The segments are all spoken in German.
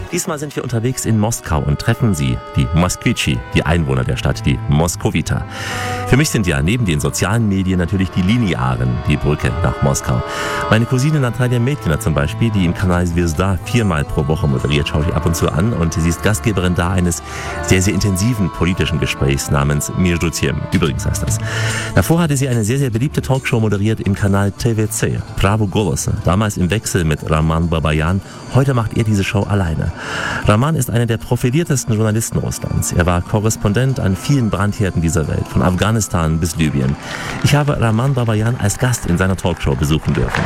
Diesmal sind wir unterwegs in Moskau und treffen Sie, die Moskwichi, die Einwohner der Stadt, die Moskowiter. Für mich sind ja neben den sozialen Medien natürlich die Linearen die Brücke nach Moskau. Meine Cousine Natalia Metkina zum Beispiel, die im Kanal Zvezda 4-mal pro Woche moderiert, schaue ich ab und zu an und sie ist Gastgeberin da eines sehr, sehr intensiven politischen Gesprächs namens Между тем. Übrigens heißt das. Davor hatte sie eine sehr, sehr beliebte Talkshow moderiert im Kanal TVC, Pravo Голоса, damals im Wechsel mit Roman Babayan. Heute macht er diese Show alleine. Roman ist einer der profiliertesten Journalisten Russlands. Er war Korrespondent an vielen Brandherden dieser Welt, von Afghanistan bis Libyen. Ich habe Roman Babayan als Gast in seiner Talkshow besuchen dürfen.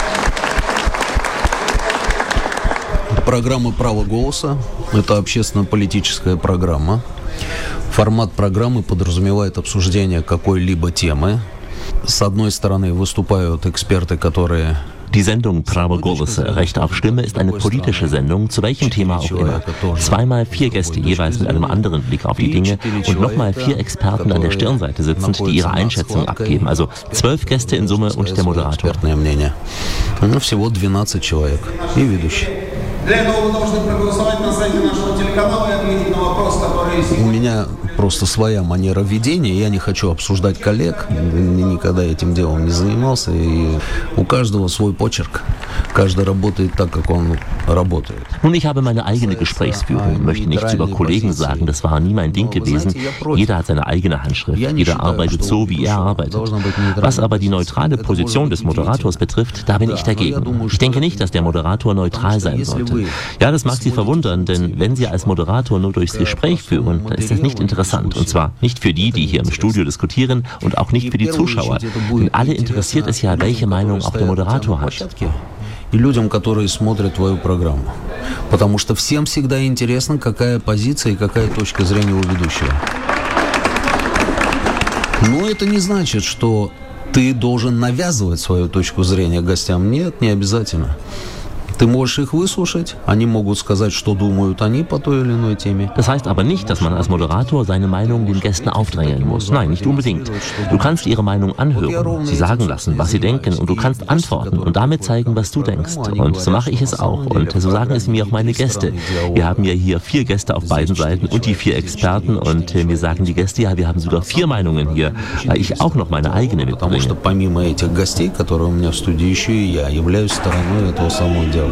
Программа «Право голоса» – это общественно-политическая программа. Формат программы подразумевает обсуждение какой-либо темы. С одной стороны выступают эксперты, которые... Die Sendung Pravo Голоса, Recht auf Stimme, ist eine politische Sendung, zu welchem Thema auch immer. 2-mal 4 Gäste jeweils mit einem anderen Blick auf die Dinge und nochmal 4 Experten an der Stirnseite sitzend, die ihre Einschätzung abgeben. Also 12 Gäste in Summe und der Moderator. Всего 12 человек и ведущий. У меня просто своя манера ведения, я не хочу обсуждать коллег, никогда этим делом не занимался, и у каждого свой почерк, каждый работает так, как он работает. Nun, ich habe meine eigene Gesprächsführung, möchte nichts über Kollegen sagen, das war nie mein Ding gewesen. Jeder hat seine eigene Handschrift, jeder arbeitet so, wie er arbeitet. Was aber die neutrale Position des Moderators betrifft, da bin ich dagegen. Ich denke nicht, dass der Moderator neutral sein sollte. Ja, das mag Sie verwundern, denn wenn Sie als Moderator nur durchs Gespräch führen, dann ist das nicht interessant. Und zwar nicht für die hier im Studio diskutieren und auch nicht für die Zuschauer. Denn alle interessiert es ja, welche Meinung auch der Moderator hat. И людям, которые смотрят твою программу. Потому что всем всегда интересно, какая позиция и какая точка зрения у ведущего. Но это не значит, что ты должен навязывать свою точку зрения гостям. Нет, не обязательно. Ты можешь их выслушать, они могут сказать, что думают они по той или иной теме. Das heißt aber nicht, dass man als Moderator seine Meinung den Gästen aufdrängen muss. Nein, nicht unbedingt. Du kannst ihre Meinung anhören, sie sagen lassen, was sie denken und du kannst antworten und damit zeigen, was du denkst. Und so mache ich es auch und so sagen es mir auch meine Gäste. Wir haben ja hier 4 Gäste auf beiden Seiten und die 4 Experten und mir sagen die Gäste, ja, wir haben sogar 4 Meinungen hier, weil ich auch noch meine eigene mitbringe. Потому что помимо этих гостей, которые у меня в студии, еще и я являюсь стороной этого самого дела.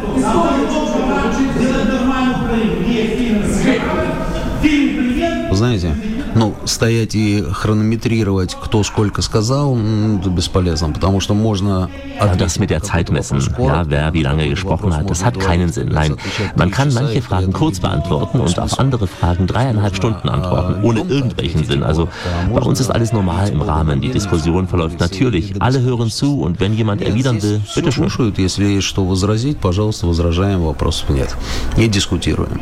Знаете, стоять и хронометрировать, кто сколько сказал, это бесполезно, потому что можно... Das mit der Zeit messen, ja, wer wie lange gesprochen hat, das hat keinen Sinn. Nein, man kann manche Fragen kurz beantworten und auf andere Fragen 3,5 Stunden antworten, ohne irgendwelchen Sinn. Also bei uns ist alles normal im Rahmen, die Diskussion verläuft natürlich, alle hören zu und wenn jemand erwidern will, bitteschön. Если есть что возразить, пожалуйста, возражаем, вопросов нет. Не дискутируем.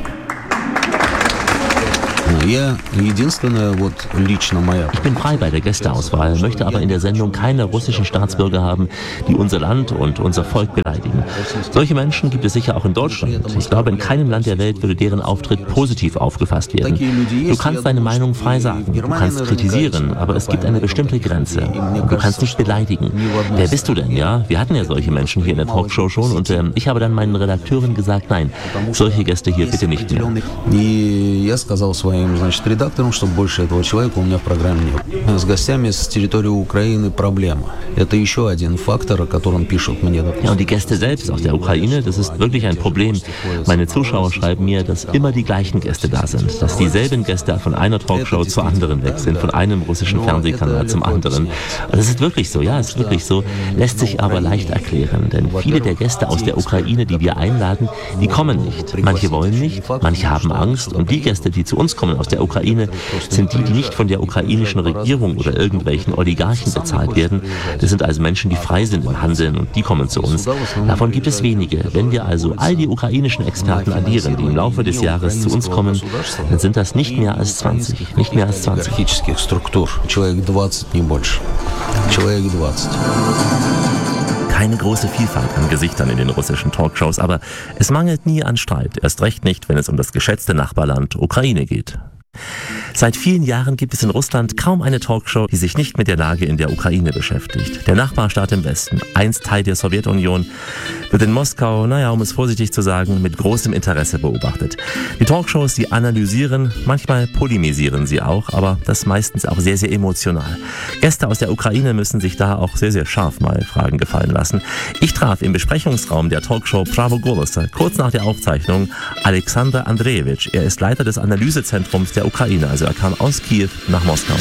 Ich bin frei bei der Gästeauswahl, möchte aber in der Sendung keine russischen Staatsbürger haben, die unser Land und unser Volk beleidigen. Solche Menschen gibt es sicher auch in Deutschland. Ich glaube, in keinem Land der Welt würde deren Auftritt positiv aufgefasst werden. Du kannst deine Meinung frei sagen, du kannst kritisieren, aber es gibt eine bestimmte Grenze. Du kannst nicht beleidigen. Wer bist du denn, ja? Wir hatten ja solche Menschen hier in der Talkshow schon und ich habe dann meinen Redakteuren gesagt, nein, solche Gäste hier bitte nicht mehr. Редакторам, чтобы больше этого человека у меня в программе нет. С гостями с территории Украины проблема. Это еще один фактор, о котором пишут мне. Ja, und die Gäste selbst aus der Ukraine, das ist wirklich ein Problem. Meine Zuschauer schreiben mir, dass immer die gleichen Gäste da sind, dass dieselben Gäste von einer Talkshow zur anderen wechseln, von einem russischen Fernsehkanal zum anderen. Und das ist wirklich so, ja, es ist wirklich so, lässt sich aber leicht erklären, denn viele der Gäste aus der Ukraine, die wir einladen, die kommen nicht. Manche wollen nicht, manche haben Angst und die Gäste, die zu uns kommen aus der Ukraine, sind die nicht von der ukrainischen Regierung oder irgendwelchen Oligarchen bezahlt werden. Das sind also Menschen, die frei sind im Handeln und die kommen zu uns. Davon gibt es wenige. Wenn wir also all die ukrainischen Experten addieren, die im Laufe des Jahres zu uns kommen, dann sind das nicht mehr als 20. Nicht mehr als 20. Keine große Vielfalt an Gesichtern in den russischen Talkshows, aber es mangelt nie an Streit. Erst recht nicht, wenn es um das geschätzte Nachbarland Ukraine geht. Seit vielen Jahren gibt es in Russland kaum eine Talkshow, die sich nicht mit der Lage in der Ukraine beschäftigt. Der Nachbarstaat im Westen, einst Teil der Sowjetunion, wird in Moskau, um es vorsichtig zu sagen, mit großem Interesse beobachtet. Die Talkshows, die analysieren, manchmal polemisieren sie auch, aber das meistens auch sehr, sehr emotional. Gäste aus der Ukraine müssen sich da auch sehr, sehr scharf mal Fragen gefallen lassen. Ich traf im Besprechungsraum der Talkshow Pravo Golosa kurz nach der Aufzeichnung Alexander Andrejewitsch. Er ist Leiter des Analysezentrums der Ukraine, also er kam aus Kiew nach Moskau.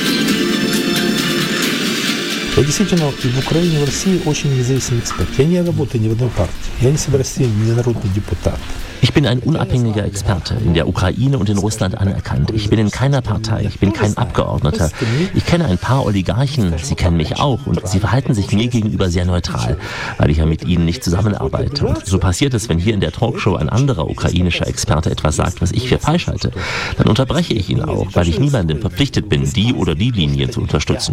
Я действительно в Украине, в России очень независимый эксперт. Я не работаю ни в одной партии. Я не собираюсь ни народный депутат. Ich bin ein unabhängiger Experte, in der Ukraine und in Russland anerkannt. Ich bin in keiner Partei, ich bin kein Abgeordneter. Ich kenne ein paar Oligarchen, sie kennen mich auch und sie verhalten sich mir gegenüber sehr neutral, weil ich ja mit ihnen nicht zusammenarbeite. Und so passiert es, wenn hier in der Talkshow ein anderer ukrainischer Experte etwas sagt, was ich für falsch halte, dann unterbreche ich ihn auch, weil ich niemandem verpflichtet bin, die oder die Linie zu unterstützen.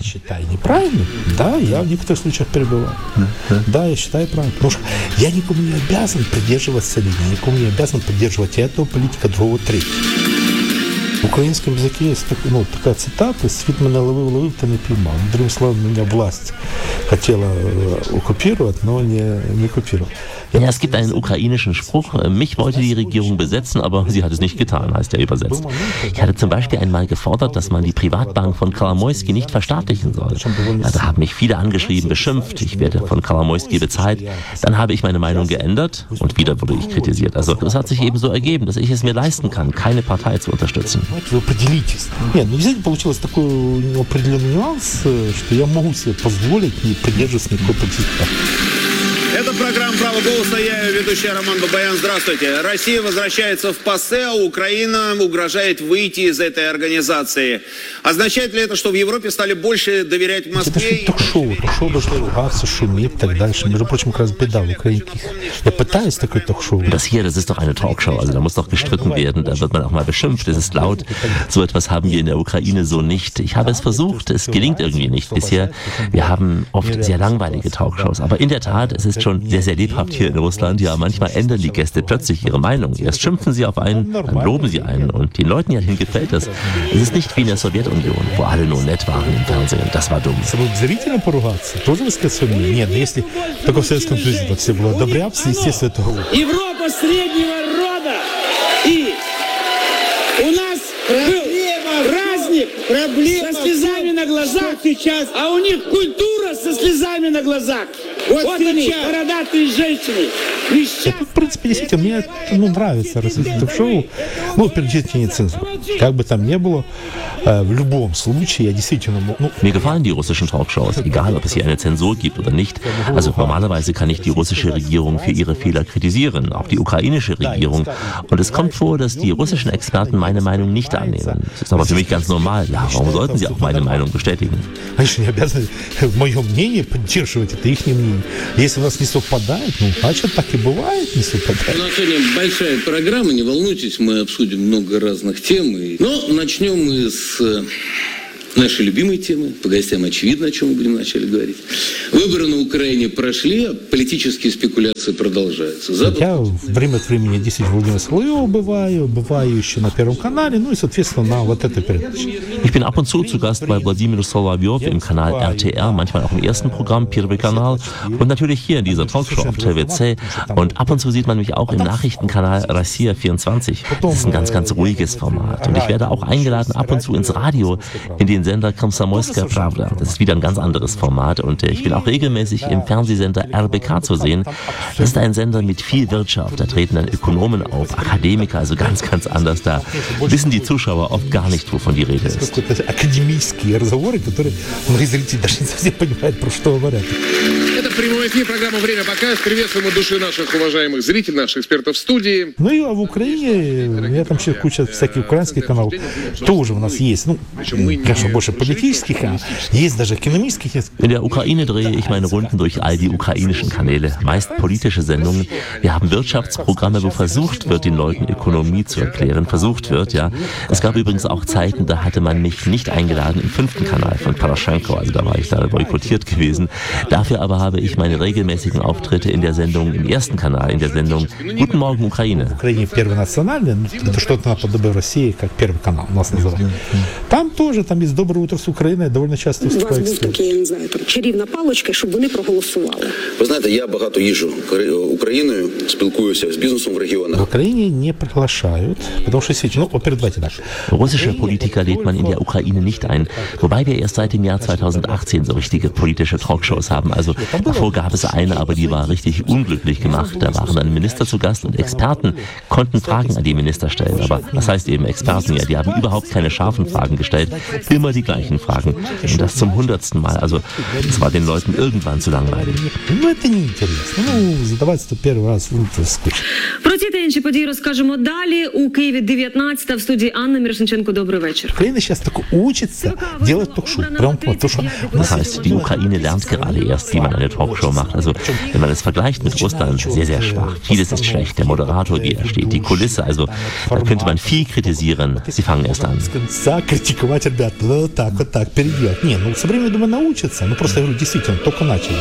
Да, я в некоторых случаях перебиваю. Да, я считаю правильно. Потому что я никому не обязан придерживаться линии, никому не обязан поддерживать этого политика, другого, третьего. В украинском языке есть такая цитата: «Світ мене ловив, та не піймав». Другим словом, меня власть хотела оккупировать, но не оккупировала. Ja, es gibt einen ukrainischen Spruch, mich wollte die Regierung besetzen, aber sie hat es nicht getan, heißt er übersetzt. Ich hatte zum Beispiel einmal gefordert, dass man die Privatbank von Kolomoisky nicht verstaatlichen soll. Ja, da haben mich viele angeschrieben, beschimpft, ich werde von Kolomoisky bezahlt. Dann habe ich meine Meinung geändert und wieder wurde ich kritisiert. Also es hat sich eben so ergeben, dass ich es mir leisten kann, keine Partei zu unterstützen. Нет, действительно получилось такой определенный нюанс, что я могу себе позволить не придерживаться никакой политики. Это программа «Право голоса». Я ее ведущий Роман Бабаян. Здравствуйте. Россия возвращается в ПАСЕ, а Украина угрожает выйти из этой организации. Означает ли это, что в Европе стали больше доверять Москве? Это же ток-шоу. Ток-шоу должно ругаться, шуметь и так дальше. Между прочим, как раз беда в Украине. Я пытаюсь такое ток-шоу. Das hier, das ist doch eine Talkshow. Also da muss doch gestritten werden. Da wird man auch mal beschimpft. Es ist laut. So etwas haben wir in der Ukraine so nicht. Ich habe es versucht. Es gelingt irgendwie nicht bisher. Wir haben oft sehr langweilige Talkshows. Aber in der Tat, es ist schon sehr, sehr lebhaft hier in Russland. Ja, manchmal ändern die Gäste plötzlich ihre Meinung. Erst schimpfen sie auf einen, dann loben sie einen. Und den Leuten hierhin gefällt das. Es ist nicht wie in der Sowjetunion, wo alle nur nett waren im Fernsehen. Das war dumm. Зрителям поругаться тоже высказать свое мнение. Нет, если только в Советском Союзе так все было одобряться, естественно, это глупо. Европа среднего рода. И у нас был праздник со слезами на глазах сейчас, а у них культура со слезами на глазах. Вот они, бородатые женщины. Это, в принципе, действительно, мне нравится российское ток-шоу. Прежде не цензура. Как бы там ни было, в любом случае, я действительно... Mir gefallen die russischen Talkshows, egal ob es hier eine Zensur gibt oder nicht. Also normalerweise kann ich die russische Regierung für ihre Fehler kritisieren, auch die ukrainische Regierung. Und es kommt vor, dass die russischen Experten meine Meinung nicht annehmen. Das ist aber für mich ganz normal. Ja, warum sollten sie auch meine Meinung bestätigen? Они же не обязаны мое мнение поддерживать, это их мнение. Если у нас не совпадает, значит, так и бывает, не совпадает. У нас сегодня большая программа, не волнуйтесь, мы обсудим много разных тем. Но начнем мы с нашей любимой темы. По гостям очевидно, о чем мы будем вначале говорить. Выборы на Украине прошли, а политические спекуляции продолжаются. Я время от времени действительно Владимир Соловьев бываю еще на Первом канале, и, соответственно, на вот этой передаче. Ich bin ab und zu Gast bei Wladimir Solowjow im Kanal RTR, manchmal auch im ersten Programm, Первый канал, und natürlich hier in dieser Talkshow auf TVC. Und ab und zu sieht man mich auch im Nachrichtenkanal Россия 24. Das ist ein ganz, ganz ruhiges Format. Und ich werde auch eingeladen ab und zu ins Radio, in den Sender Komsomolskaja Prawda. Das ist wieder ein ganz anderes Format. Und ich bin auch regelmäßig im Fernsehsender RBK zu sehen. Das ist ein Sender mit viel Wirtschaft. Da treten dann Ökonomen auf, Akademiker, also ganz, ganz anders. Da wissen die Zuschauer oft gar nicht, wovon die Rede ist. Академические разговоры, которые многие зрители даже не совсем понимают, про что говорят. Это прямой эфир, программа «Время покажет». Приветствуем от души наших уважаемых зрителей, наших экспертов в студии. А в Украине, я там сейчас куча всяких украинских каналов, тоже у нас есть. Конечно, больше политических, а есть даже экономических. In der Ukraine drehe ich meine Runden durch all die ukrainischen Kanäle, meist politische Sendungen. Wir haben Wirtschaftsprogramme, wo versucht wird, den Leuten Ökonomie zu erklären. Versucht wird, ja. Es gab übrigens auch Zeiten, da hatte man mich nicht eingeladen im 5. Kanal von Poroschenko. Also da war ich da boykottiert gewesen. Dafür aber habe ich meine meine regelmäßigen Auftritte in der Sendung, im ersten Kanal, in der Sendung Guten Morgen Ukraine. В Украине первый национальный, это что-то наподобие России, как Первый канал у нас называют. Там тоже, там есть «Доброе утро с Украины», довольно часто выступает. У вас був такий, я не знаю, там, чарівна паличка, щоб вони проголосували. Ви знаєте, я багато їжджу Україною, спілкуюся з бізнесом в регіонах. В Украине не приглашают, потому что сейчас, ну, во-первых, давайте так. Russische Politiker lädt man in der Ukraine nicht ein, wobei wir erst seit dem Jahr 2018 so richtige politische Talkshows haben. Also davor gab es eine, aber die war richtig unglücklich gemacht. Da waren dann Minister zu Gast und Experten konnten Fragen an die Minister stellen. Aber was heißt eben Experten? Ja, die haben überhaupt keine scharfen Fragen gestellt, immer die gleichen Fragen. Und das zum 100. Mal. Also es war den Leuten irgendwann zu langweilig. Ну, это неинтересно. Ну, задавать это первый раз, ну, это скучно. Про ці та інші події розкажемо далі. У Києві 19-та в студії Анна Мірошниченко. Добрий вечір. Украина сейчас только учится делать ток-шоу. Прям потому что Das heißt, die Ukraine lernt gerade erst, wie man eine Talkshow macht. Also, wenn man es vergleicht mit Russland, sehr, sehr schwach. Vieles ist schlecht. Der Moderator, wie er steht, die Kulisse, also, da könnte man viel kritisieren. Sie fangen erst an. Критиковать ребят, вот так, переделать. Не, ну, со временем, думаю, научатся. Ну, просто, я говорю, действительно, только начали.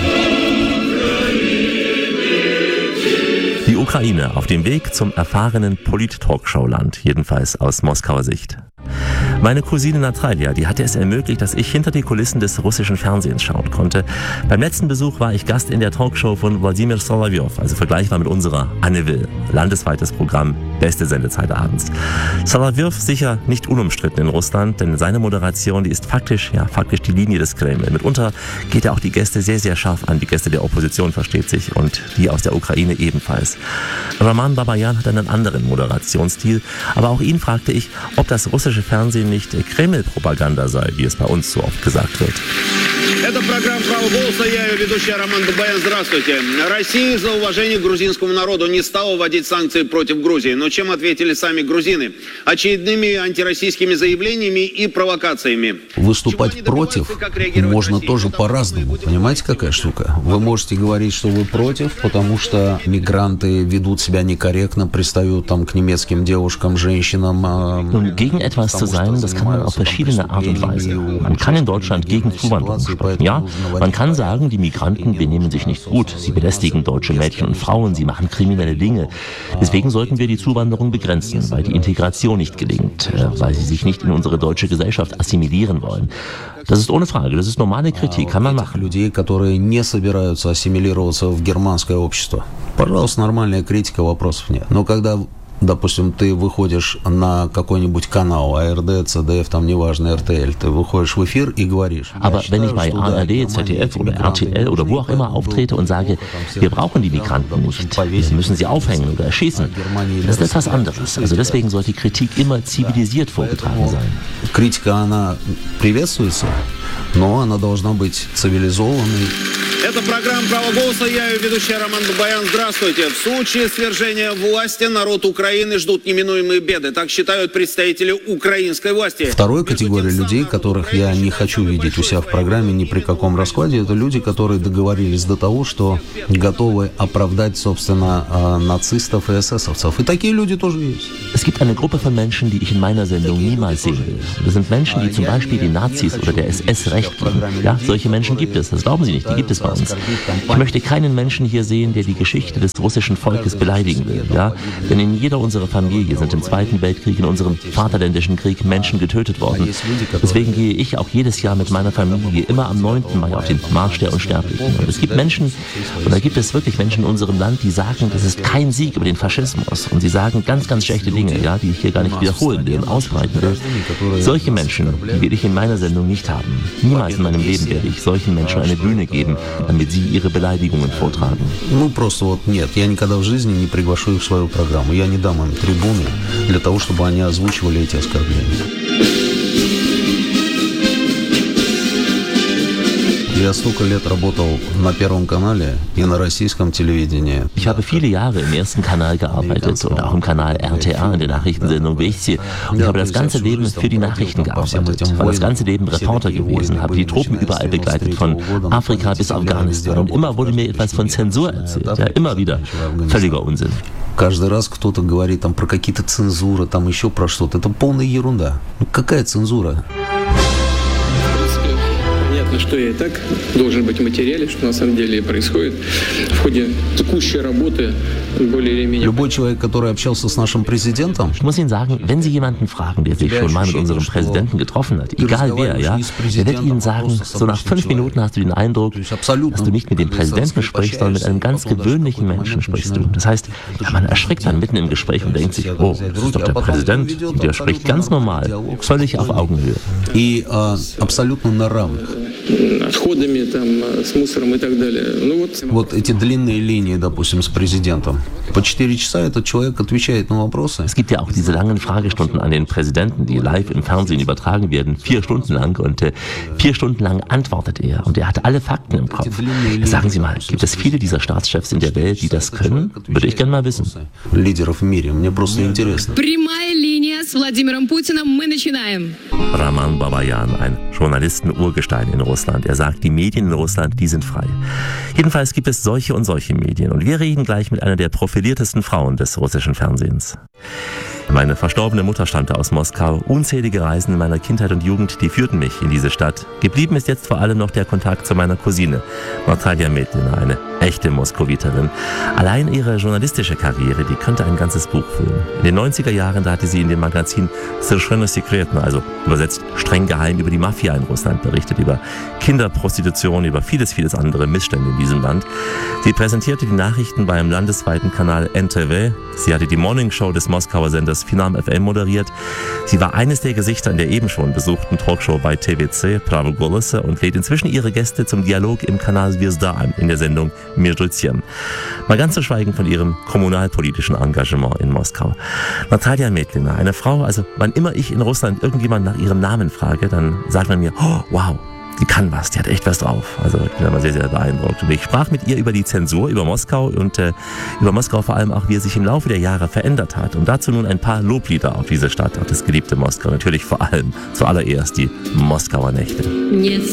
Die Ukraine auf dem Weg zum erfahrenen Polit-Talkshow-Land, jedenfalls aus Moskauer Sicht. Meine Cousine Natalia, die hatte es ermöglicht, dass ich hinter die Kulissen des russischen Fernsehens schauen konnte. Beim letzten Besuch war ich Gast in der Talkshow von Wladimir Solovyov, also vergleichbar mit unserer Anne Will. Landesweites Programm, beste Sendezeit abends. Solovyov sicher nicht unumstritten in Russland, denn seine Moderation, die ist faktisch die Linie des Kreml. Mitunter geht er auch die Gäste sehr, sehr scharf an. Die Gäste der Opposition, versteht sich, und die aus der Ukraine ebenfalls. Roman Babayan hat einen anderen Moderationsstil, aber auch ihn fragte ich, ob das russische Fernsehen nicht Kreml-Propaganda sei, wie es bei uns so oft gesagt wird. Это программа «Право голоса». Я ее ведущий Роман Бабаян. Здравствуйте. Россия за уважение к грузинскому народу не стала вводить санкции против Грузии. Но чем ответили сами грузины? Очередными антироссийскими заявлениями и провокациями. Выступать против можно тоже по-разному. Понимаете, какая штука? Вы можете говорить, что вы против, потому что мигранты ведут себя некорректно, пристают там к немецким девушкам, женщинам. Nun, gegen etwas zu sein, das kann man auf verschiedene Art und Weise. Man kann in Deutschland gegen Zuwanderung sprechen. Ja, man kann sagen, die Migranten benehmen sich nicht gut. Sie belästigen deutsche Mädchen und Frauen, sie machen kriminelle Dinge. Deswegen sollten wir die Zuwanderung begrenzen, weil die Integration nicht gelingt, weil sie sich nicht in unsere deutsche Gesellschaft assimilieren wollen. Das ist ohne Frage, das ist normale Kritik, kann man machen. Людей, которые не собираются ассимилироваться в германское общество. Пожалуйста, нормальная критика, вопросов нет. Но когда, допустим, ты выходишь на какой-нибудь канал, ARD, ZDF, там неважно, RTL, ты выходишь в эфир и говоришь. Aber wenn ich bei ARD, ZDF oder RTL oder wo auch immer auftrete und sage, wir brauchen die Migranten nicht, wir müssen sie aufhängen oder erschießen, das ist etwas anderes. Also deswegen sollte die Kritik immer zivilisiert vorgetragen sein. Критика, она приветствуется, но она должна быть цивилизованной. Это программа «Право голоса». Я ее ведущий Роман Бабаян. Здравствуйте. В случае свержения власти народ Украины ждут неминуемые беды. Так считают представители украинской власти. Второй категория людей, которых я не хочу видеть у себя в программе ни при каком раскладе, это люди, которые договорились до того, что готовы оправдать, собственно, нацистов и эсэсовцев. И такие люди тоже есть. Es gibt eine Gruppe von Menschen, die ich in meiner Sendung niemals sehen will. Das sind Menschen, die zum Beispiel den Nazis oder der SS recht geben. Ja, solche Menschen gibt es. Das glauben Sie nicht. Die gibt es bei uns. Ich möchte keinen Menschen hier sehen, der die Geschichte des russischen Volkes beleidigen will. Ja? Denn in jeder unserer Familie sind im Zweiten Weltkrieg, in unserem Vaterländischen Krieg Menschen getötet worden. Deswegen gehe ich auch jedes Jahr mit meiner Familie immer am 9. Mai auf den Marsch der Unsterblichen. Und es gibt Menschen, und da gibt es wirklich Menschen in unserem Land, die sagen, das ist kein Sieg über den Faschismus. Und sie sagen ganz, ganz schlechte Dinge, ja, die ich hier gar nicht wiederholen will und ausbreiten will. Solche Menschen, die will ich in meiner Sendung nicht haben. Niemals in meinem Leben werde ich solchen Menschen eine Bühne geben, damit sie ihre Beleidigungen vortragen. Ну, просто вот нет, я никогда в жизни не приглашу их в свою программу. Я не дам им трибуны для того, чтобы они озвучивали эти оскорбления. Я столько лет работал на Первом канале и на российском телевидении. Ich habe viele Jahre im ersten Kanal gearbeitet und auch im Kanal RTA in der Nachrichtensendung Wichti. Und ich habe das ganze Leben für die Nachrichten gearbeitet. War das ganze Leben Reporter gewesen, habe die Truppen überall begleitet, von Afrika bis Afghanistan. Und immer wurde mir etwas von Zensur erzählt. Ja, immer wieder. Völliger Unsinn. Каждый раз кто-то говорит там про какие-то цензуры, там еще про что-то. Это полная ерунда. Ну, какая цензура? Нет, понятно, что я и так должен быть в материале, что на самом деле происходит в ходе текущей работы более или менее. Любой человек, который общался с нашим президентом... Ich muss Ihnen sagen, wenn Sie jemanden fragen, der sich schon mal mit unserem Präsidenten getroffen hat, egal wer, ja, der wird Ihnen sagen, so nach 5 Minuten hast du den Eindruck, dass du nicht mit dem Präsidenten sprichst, sondern mit einem ganz gewöhnlichen Menschen sprichst du. Das heißt, man erschrickt dann mitten im Gespräch und denkt sich, oh, das ist doch der Präsident, und der spricht ganz normal, völlig auf Augenhöhe. И абсолютно на равных. Отходами, там, с мусором и так далее. Ну, вот эти длинные линии, допустим, с президентом. По 4 часа этот человек отвечает на вопросы. Es gibt ja auch diese langen Fragestunden an den Präsidenten, die live im Fernsehen übertragen werden, 4 Stunden lang, und 4 Stunden lang antwortet er und er hat alle Fakten im Kopf. Sagen Sie mal, gibt es viele dieser Staatschefs in der Welt, die das können? Würde ich gerne mal wissen. Лидеров в мире, мне просто интересно. Прямая линия с Владимиром Путиным. Мы начинаем. Raman Babayan, ein Journalisten-Urgestein in Russland. Er sagt, die Medien in Russland, die sind frei. Jedenfalls gibt es solche und solche Medien. Und wir reden gleich mit einer der profiliertesten Frauen des russischen Fernsehens. Meine verstorbene Mutter stammte aus Moskau. Unzählige Reisen in meiner Kindheit und Jugend, die führten mich in diese Stadt. Geblieben ist jetzt vor allem noch der Kontakt zu meiner Cousine, Natalia Metlina, eine echte Moskowiterin. Allein ihre journalistische Karriere, die könnte ein ganzes Buch füllen. In den 90er Jahren, da hatte sie in dem Magazin Soвершенно секретно, also übersetzt streng geheim, über die Mafia in Russland berichtet, über Kinderprostitution, über vieles andere Missstände in diesem Land. Sie präsentierte die Nachrichten beim landesweiten Kanal NTV. Sie hatte die Morningshow des Moskauer Senders Finam FM moderiert. Sie war eines der Gesichter in der eben schon besuchten Talkshow bei TVC, Pravo Golose, und lädt inzwischen ihre Gäste zum Dialog im Kanal Zvezda ein, in der Sendung Между тем. Mal ganz zu schweigen von ihrem kommunalpolitischen Engagement in Moskau. Natalia Metlina, eine Frau, also wann immer ich in Russland irgendjemand nach ihrem Namen frage, dann sagt man mir, oh, wow, die kann was, die hat echt was drauf. Also ich bin immer sehr, sehr beeindruckt. Und ich sprach mit ihr über die Zensur, über Moskau und über Moskau vor allem auch, wie es sich im Laufe der Jahre verändert hat. Und dazu nun ein paar Loblieder auf diese Stadt, auf das geliebte Moskau. Natürlich vor allem, zuallererst die Moskauer Nächte. Yes.